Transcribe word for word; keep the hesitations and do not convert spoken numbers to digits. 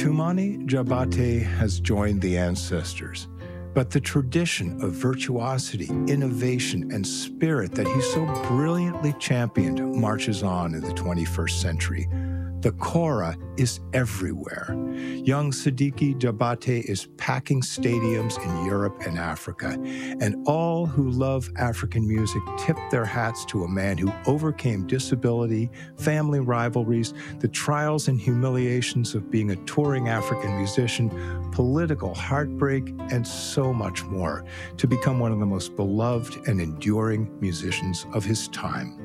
Toumani Diabaté has joined the ancestors, but the tradition of virtuosity, innovation, and spirit that he so brilliantly championed marches on in the twenty-first century. The kora is everywhere. Young Sidiki Diabaté is packing stadiums in Europe and Africa, and all who love African music tip their hats to a man who overcame disability, family rivalries, the trials and humiliations of being a touring African musician, political heartbreak, and so much more, to become one of the most beloved and enduring musicians of his time.